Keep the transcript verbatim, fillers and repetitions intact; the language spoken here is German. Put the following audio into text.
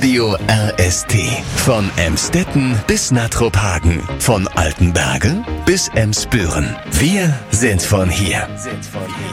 Radio R S T. Von Emstetten bis Natruphagen. Von Altenberge bis Emsbüren. Wir sind von hier.